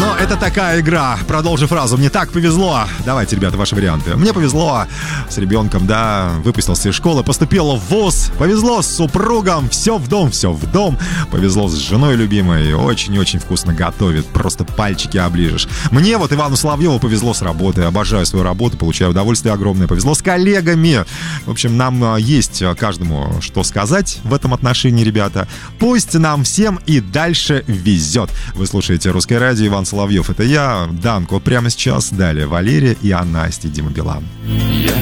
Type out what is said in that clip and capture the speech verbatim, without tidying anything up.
Но это такая игра. Продолжи фразу. Мне так повезло. Давайте, ребята, ваши варианты. Мне повезло с ребенком, да. Выпустился из школы, поступил в вуз. Повезло с супругом. Все в дом, все в дом. Повезло с женой любимой. Очень-очень вкусно готовит. Просто пальчики оближешь. Мне вот Ивану Соловьеву повезло с работой. Обожаю свою работу, получаю удовольствие огромное. Повезло с коллегами. В общем, нам есть каждому что сказать в этом отношении, ребята. Пусть нам всем и дальше везет. Вы слушаете «Русское радио», Иван Соловьев. Это я, Данко. Прямо сейчас. Далее Валерия и Анастя, Дима Билан. Я